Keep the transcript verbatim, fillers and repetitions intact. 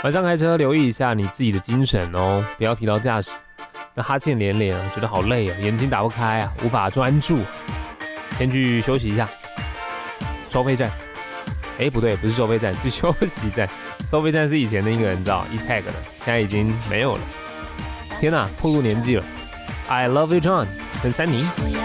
晚上开车留意一下你自己的精神哦，不要疲劳驾驶。那哈欠连连啊，觉得好累啊，眼睛打不开啊，无法专注，先去休息一下。收费站，哎，不对，不是收费站，是休息站。收费站是以前的一个人知道 E-tag 的，现在已经没有了。天哪，暴露年纪了。I love you, John，陈珊妮。